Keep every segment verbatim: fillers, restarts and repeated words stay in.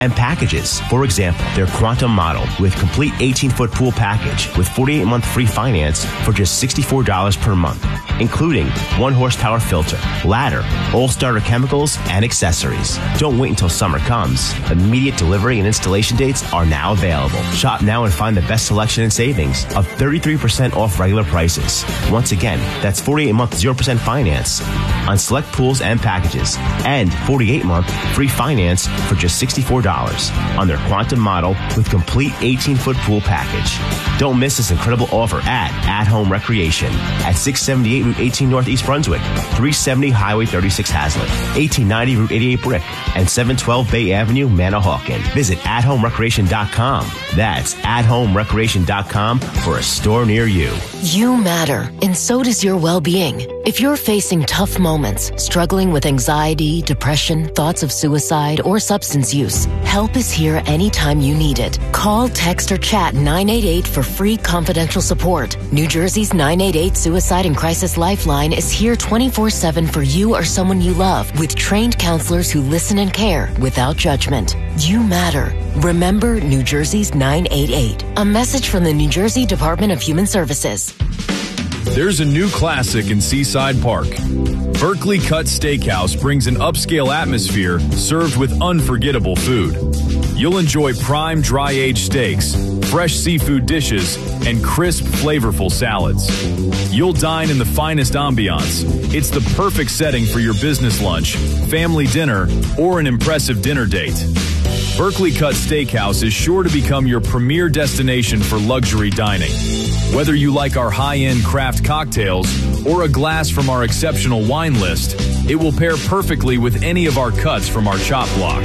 and packages. For example, their Quantum model with complete eighteen-foot pool package with forty-eight month free finance for just sixty-four dollars per month, including one horsepower filter, ladder, all-starter chemicals, and accessories. Don't wait until summer comes. Immediate delivery and installation dates are now available. Shop now and find the best selection and savings of thirty-three percent off regular prices. Once again, that's forty-eight month zero percent finance on select pools and packages, and forty-eight month free finance for just sixty-four dollars on their Quantum model with complete eighteen-foot pool package. Don't miss this incredible offer at At Home Recreation at six seventy-eight Route eighteen North East Brunswick, three seventy Highway thirty-six Hazlet, eighteen ninety Route eighty-eight Brick, and seven twelve Bay Avenue, Manahawkin. Visit at home recreation dot com. That's at home recreation dot com for a store near you. You matter, and so does your well-being. If you're facing tough moments, struggling with anxiety, depression, thoughts of suicide, or substance use, help is here anytime you need it. Call, text, or chat nine eight eight for free confidential support. New Jersey's nine eight eight Suicide and Crisis Lifeline is here twenty-four seven for you or someone you love, with trained counselors who listen and care without judgment. You matter. Remember New Jersey's nine eight eight. A message from the New Jersey Department of Human Services. There's a new classic in Seaside Park. Berkeley Cut Steakhouse brings an upscale atmosphere served with unforgettable food. You'll enjoy prime dry-aged steaks, fresh seafood dishes, and crisp, flavorful salads. You'll dine in the finest ambiance. It's the perfect setting for your business lunch, family dinner, or an impressive dinner date. Berkeley Cut Steakhouse is sure to become your premier destination for luxury dining. Whether you like our high-end craft cocktails or a glass from our exceptional wine list, it will pair perfectly with any of our cuts from our chop block.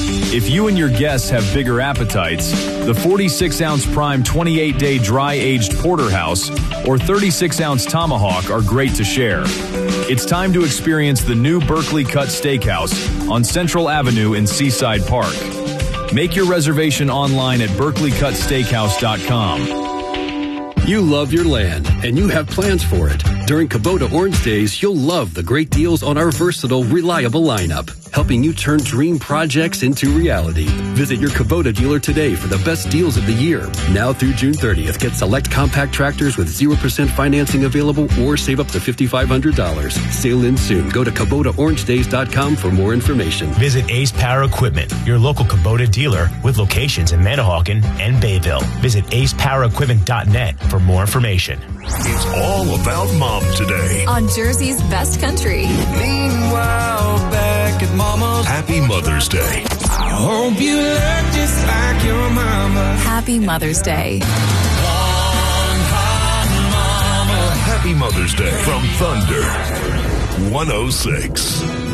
If you and your guests have bigger appetites, the forty-six ounce prime twenty-eight day dry-aged porterhouse or thirty-six ounce tomahawk are great to share. It's time to experience the new Berkeley Cut Steakhouse on Central Avenue in Seaside Park. Make your reservation online at berkeley cut steakhouse dot com. You love your land, and you have plans for it. During Kubota Orange Days, you'll love the great deals on our versatile, reliable lineup, helping you turn dream projects into reality. Visit your Kubota dealer today for the best deals of the year. Now through June thirtieth, get select compact tractors with zero percent financing available or save up to five thousand five hundred dollars. Sale ends soon. Go to Kubota Orange Days dot com for more information. Visit Ace Power Equipment, your local Kubota dealer with locations in Manahawkin and Bayville. Visit ace power equipment dot net for more information. It's all about Mom today on Jersey's Best Country. Meanwhile, back at Mama's, Happy Mother's Day. I hope you look just like your mama. Happy Mother's Day. One hot mama. Happy Mother's Day from Thunder one oh six.